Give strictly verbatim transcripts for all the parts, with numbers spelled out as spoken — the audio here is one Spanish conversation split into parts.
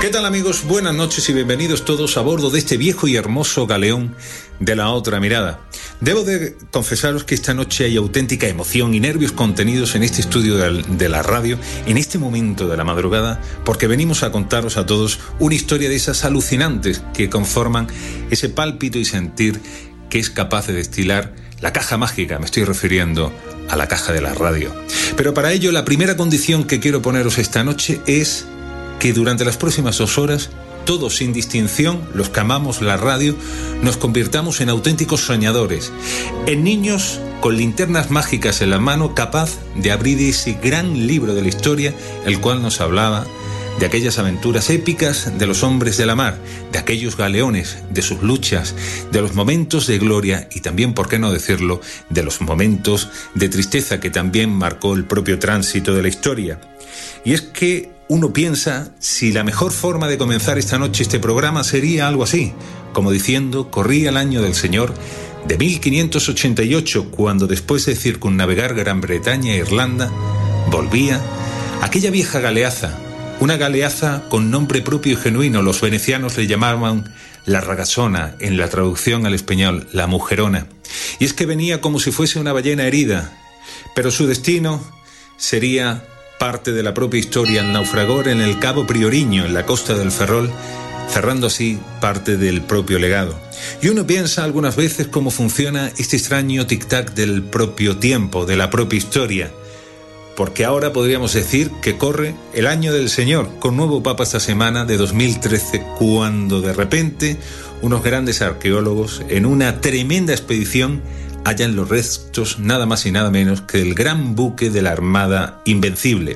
¿Qué tal, amigos? Buenas noches y bienvenidos todos a bordo de este viejo y hermoso galeón de La Otra Mirada. Debo de confesaros que esta noche hay auténtica emoción y nervios contenidos en este estudio de la radio, en este momento de la madrugada, porque venimos a contaros a todos una historia de esas alucinantes que conforman ese pálpito y sentir que es capaz de destilar la caja mágica. Me estoy refiriendo a la caja de la radio. Pero para ello, la primera condición que quiero poneros esta noche es que durante las próximas dos horas, todos sin distinción, los que amamos la radio, nos convirtamos en auténticos soñadores, en niños con linternas mágicas en la mano, capaz de abrir ese gran libro de la historia, el cual nos hablaba de aquellas aventuras épicas de los hombres de la mar, de aquellos galeones, de sus luchas, de los momentos de gloria y también, por qué no decirlo, de los momentos de tristeza que también marcó el propio tránsito de la historia. Y es que uno piensa si la mejor forma de comenzar esta noche este programa sería algo así, como diciendo, corría el año del Señor de mil quinientos ochenta y ocho, cuando después de circunnavegar Gran Bretaña e Irlanda, volvía aquella vieja galeaza, una galeaza con nombre propio y genuino. Los venecianos le llamaban la Ragasona, en la traducción al español, la Mujerona. Y es que venía como si fuese una ballena herida, pero su destino sería parte de la propia historia, el naufragor en el Cabo Prioriño, en la costa del Ferrol, cerrando así parte del propio legado. Y uno piensa algunas veces cómo funciona este extraño tic-tac del propio tiempo, de la propia historia, porque ahora podríamos decir que corre el año del Señor, con nuevo Papa esta semana de dos mil trece, cuando de repente unos grandes arqueólogos, en una tremenda expedición, hallan los restos nada más y nada menos que del gran buque de la Armada Invencible.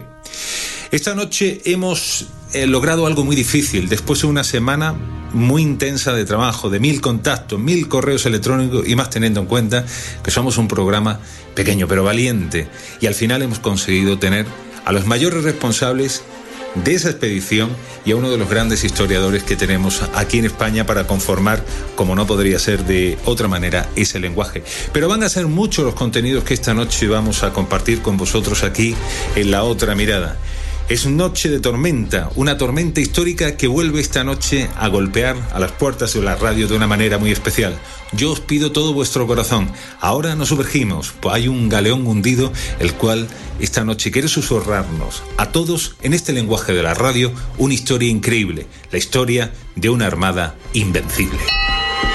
Esta noche hemos eh, logrado algo muy difícil, después de una semana muy intensa de trabajo, de mil contactos, mil correos electrónicos y más teniendo en cuenta que somos un programa pequeño pero valiente, y al final hemos conseguido tener a los mayores responsables de esa expedición y a uno de los grandes historiadores que tenemos aquí en España para conformar, como no podría ser de otra manera, ese lenguaje. Pero van a ser muchos los contenidos que esta noche vamos a compartir con vosotros aquí en La Otra Mirada. Es noche de tormenta, una tormenta histórica que vuelve esta noche a golpear a las puertas de la radio de una manera muy especial. Yo os pido todo vuestro corazón. Ahora nos sumergimos, pues hay un galeón hundido, el cual esta noche quiere susurrarnos a todos en este lenguaje de la radio una historia increíble, la historia de una armada invencible.